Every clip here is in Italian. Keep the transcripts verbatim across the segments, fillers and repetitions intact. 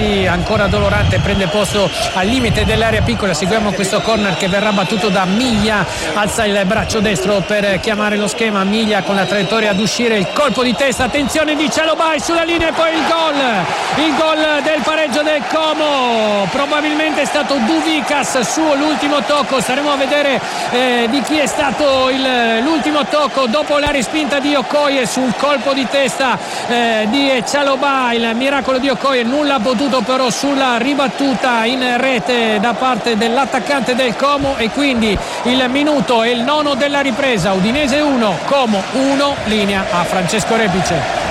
Rossi, ancora Dolorante, prende posto al limite dell'area piccola. Seguiamo questo corner che verrà battuto da Miglia, alza il braccio destro per chiamare lo schema. Miglia con la traiettoria ad uscire, il colpo di testa, attenzione di Cialobai sulla linea e poi il gol il gol del pareggio del Como. Probabilmente è stato Duvikas suo l'ultimo tocco, staremo a vedere eh, di chi è stato il, l'ultimo tocco dopo la respinta di Okoye sul colpo di testa eh, di Cialobai. Il miracolo di Okoye, nulla ha potuto però sulla ribattuta in rete da parte dell'attaccante del Como, e quindi il minuto è il nono della ripresa. Udinese uno, Como uno, linea a Francesco Repice.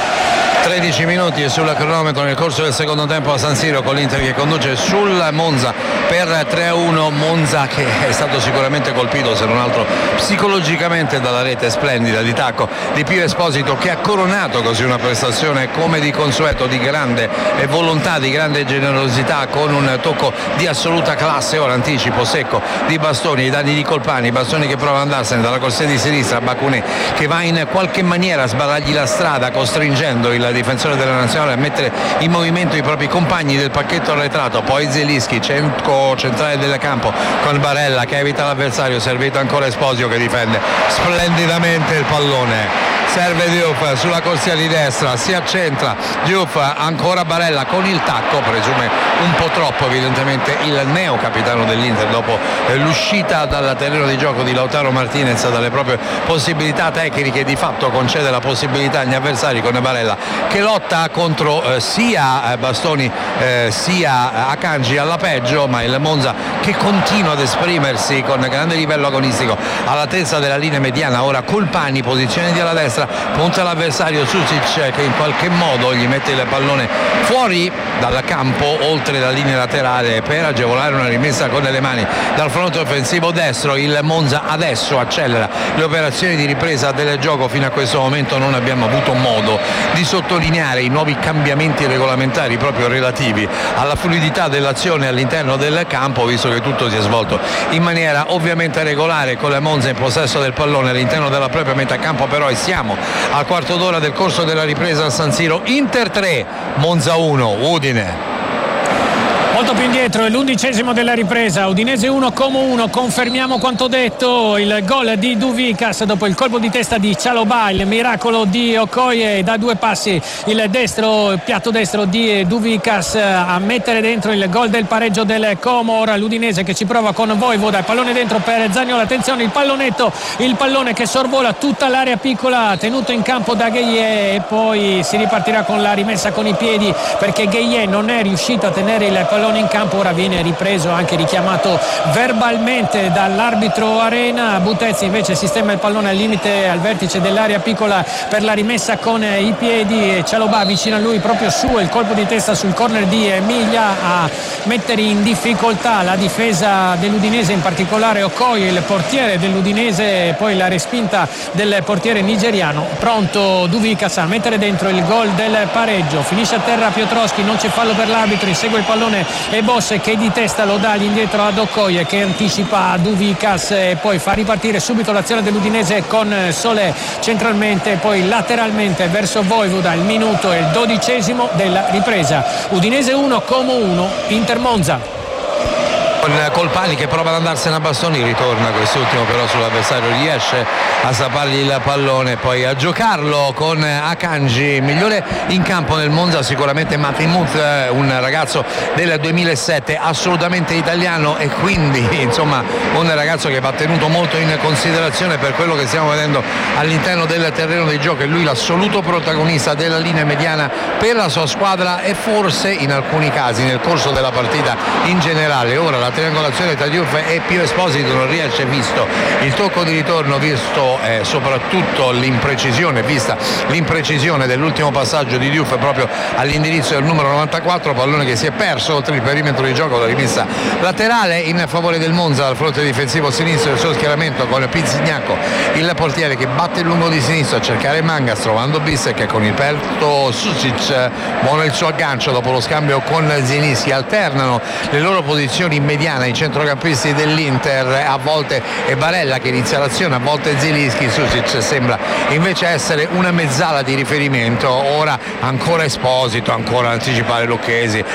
tredici minuti sul cronometro nel corso del secondo tempo a San Siro, con l'Inter che conduce sul Monza per tre a uno. Monza che è stato sicuramente colpito, se non altro psicologicamente, dalla rete splendida di tacco di Pio Esposito, che ha coronato così una prestazione come di consueto, di grande volontà, di grande generosità, con un tocco di assoluta classe. Ora anticipo secco di Bastoni ai danni di Colpani, Bastoni che prova ad andarsene dalla corsia di sinistra, Bakuné che va in qualche maniera a sbarrargli la strada, costringendo il difensore della nazionale a mettere in movimento i propri compagni del pacchetto arretrato. Poi Zelischi, centro centrale del campo, con Barella che evita l'avversario, servito ancora Esposito che difende splendidamente il pallone. Serve Diouf sulla corsia di destra, si accentra Diouf, ancora Barella con il tacco, presume un po' troppo evidentemente il neo capitano dell'Inter dopo l'uscita dal terreno di gioco di Lautaro Martinez dalle proprie possibilità tecniche. Di fatto concede la possibilità agli avversari, con Barella che lotta contro eh, sia Bastoni eh, sia Akanji alla peggio, ma il Monza che continua ad esprimersi con grande livello agonistico all'altezza della linea mediana. Ora Colpani, posizione di alla destra, punta l'avversario Susic che in qualche modo gli mette il pallone fuori dal campo, oltre la linea laterale, per agevolare una rimessa con le mani dal fronte offensivo destro. Il Monza adesso accelera le operazioni di ripresa del gioco. Fino a questo momento non abbiamo avuto modo di sottolineare i nuovi cambiamenti regolamentari proprio relativi alla fluidità dell'azione all'interno del campo, visto che tutto si è svolto in maniera ovviamente regolare, con la Monza in possesso del pallone all'interno della propria metà campo. Però e siamo al quarto d'ora del corso della ripresa a San Siro. Inter tre, Monza uno, Udine. Molto più indietro, è l'undicesimo della ripresa. Udinese uno, Como uno. Confermiamo quanto detto, il gol di Duvikas dopo il colpo di testa di Cialobai, il miracolo di Okoye, da due passi il destro, il piatto destro di Duvikas a mettere dentro il gol del pareggio del Como. Ora l'Udinese che ci prova con Vojvoda, il pallone dentro per Zaniolo, attenzione il pallonetto, il pallone che sorvola tutta l'area piccola, tenuto in campo da Gueye, e poi si ripartirà con la rimessa con i piedi, perché Gueye non è riuscito a tenere il pallone in campo. Ora viene ripreso, anche richiamato verbalmente dall'arbitro Arena. Butezzi invece sistema il pallone al limite, al vertice dell'area piccola per la rimessa con i piedi, e Cialobà vicino a lui, proprio su il colpo di testa sul corner di Miglia a mettere in difficoltà la difesa dell'Udinese, in particolare Okoye, il portiere dell'Udinese. Poi la respinta del portiere nigeriano. Pronto Duvikas a mettere dentro il gol del pareggio, finisce a terra Piotrowski, non c'è fallo per l'arbitro, insegue il pallone e Bosse che di testa lo dà all'indietro ad Okoye, che anticipa Duvikas e poi fa ripartire subito l'azione dell'Udinese con Solé centralmente, poi lateralmente verso Vojvoda. Il minuto è il dodicesimo della ripresa. Udinese uno, Como uno, Inter Monza. Con Colpani che prova ad andarsene a Bastoni, ritorna quest'ultimo però sull'avversario, riesce a strappargli il pallone, poi a giocarlo con Akanji. Migliore in campo nel Monza sicuramente Matimut, un ragazzo del duemilasette assolutamente italiano, e quindi insomma un ragazzo che va tenuto molto in considerazione per quello che stiamo vedendo all'interno del terreno di gioco. È lui l'assoluto protagonista della linea mediana per la sua squadra, e forse in alcuni casi nel corso della partita in generale. Ora la triangolazione tra Diouf e Pio Esposito non riesce, visto il tocco di ritorno, visto eh, soprattutto l'imprecisione, vista l'imprecisione dell'ultimo passaggio di Diouf proprio all'indirizzo del numero novantaquattro, pallone che si è perso oltre il perimetro di gioco. La rimessa laterale in favore del Monza dal fronte difensivo sinistro del suo schieramento, con Pizzignacco il portiere che batte il lungo di sinistro a cercare Mangas, trovando Bissek con il petto Susic. Buono il suo aggancio dopo lo scambio con Zielinski. Alternano le loro posizioni in mediana i centrocampisti dell'Inter, a volte è Barella che inizia l'azione, a volte Zielinski. Susic sembra invece essere una mezzala di riferimento. Ora ancora Esposito, ancora anticipare Lucchesi,